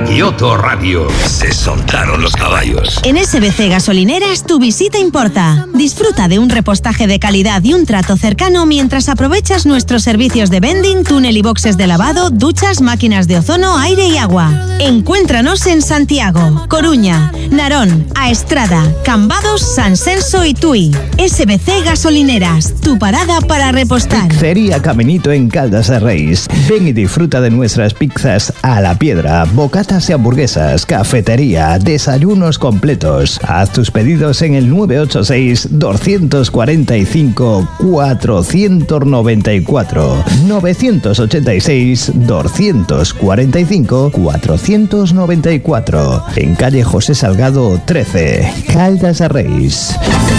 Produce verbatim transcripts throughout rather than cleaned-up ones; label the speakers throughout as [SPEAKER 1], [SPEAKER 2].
[SPEAKER 1] Kioto Radio. Se soltaron los caballos.
[SPEAKER 2] En S B C Gasolineras tu visita importa. Disfruta de un repostaje de calidad y un trato cercano mientras aprovechas nuestros servicios de vending, túnel y boxes de lavado, duchas, máquinas de ozono, aire y agua. Encuéntranos en Santiago, Coruña, Narón, Aestrada, Cambados, San Senso y Tui. S B C Gasolineras, tu parada para repostar.
[SPEAKER 3] Pizzería Caminito en Caldas de Reis. Ven y disfruta de nuestras pizzas a la piedra, bocatas y hamburguesas, cafetería, desayunos completos. Haz tus pedidos en el nueve ocho seis, dos cuatro cinco, cuatro nueve cuatro. nueve ocho seis, dos cuatro cinco, cuatro nueve cuatro. En calle José Salgado trece, Caldas de Reis.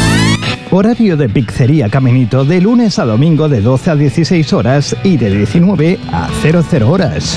[SPEAKER 3] Horario de Pizzería Caminito de lunes a domingo de doce a dieciséis horas y de diecinueve a cero cero horas.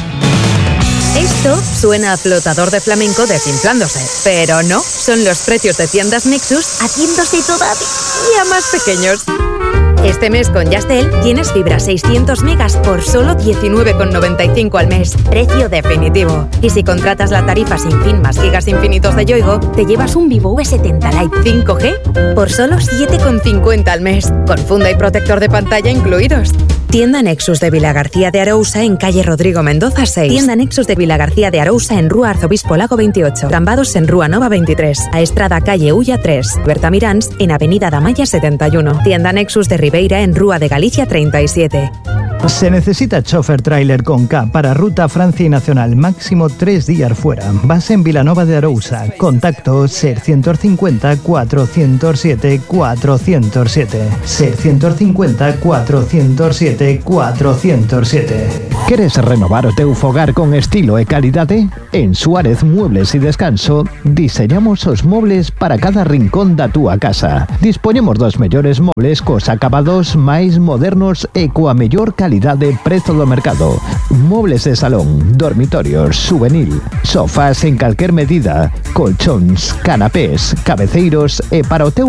[SPEAKER 4] Esto suena a flotador de flamenco desinflándose, pero no, son los precios de tiendas Nexus haciéndose todavía más pequeños. Este mes con Yastel tienes fibra seiscientos megas por solo diecinueve con noventa y cinco al mes, precio definitivo. Y si contratas la tarifa sin fin más gigas infinitos de Yoigo, te llevas un Vivo V setenta Lite cinco G por solo siete con cincuenta al mes, con funda y protector de pantalla incluidos. Tienda Nexus de Vilagarcía de Arousa en calle Rodrigo Mendoza seis. Tienda Nexus de Vilagarcía de Arousa en Rúa Arzobispo Lago veintiocho. Cambados en Rúa Nova veintitrés. A Estrada calle Ulla tres. Berta Mirans en Avenida Damaya setenta y uno. Tienda Nexus de Ribeira en Rúa de Galicia treinta y siete.
[SPEAKER 3] Se necesita chofer tráiler con K para ruta Francia y Nacional, máximo tres días fuera. Base en Vilanova de Arousa. Contacto seiscientos cincuenta, cuatrocientos siete, cuatrocientos siete. seiscientos cincuenta, cuatrocientos siete, cuatrocientos siete. ¿Quieres renovar o teu fogar con estilo e calidade? En Suárez Muebles y Descanso diseñamos os mobles para cada rincón da túa casa. Dispoñemos dos mellores mobles cos acabados máis modernos e coa mellor calidade de prezo do mercado. Mobles de salón, dormitorios, juvenil, sofás en calquer medida, colchóns, canapés, cabeceiros e para o teu